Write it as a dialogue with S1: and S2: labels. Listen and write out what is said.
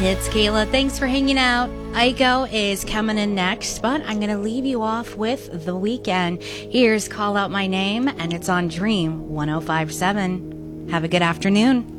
S1: It's Kayla. Thanks for hanging out. Aiko is coming in next, but I'm going to leave you off with The Weeknd. Here's Call Out My Name, and it's on Dream 105.7. Have a good afternoon.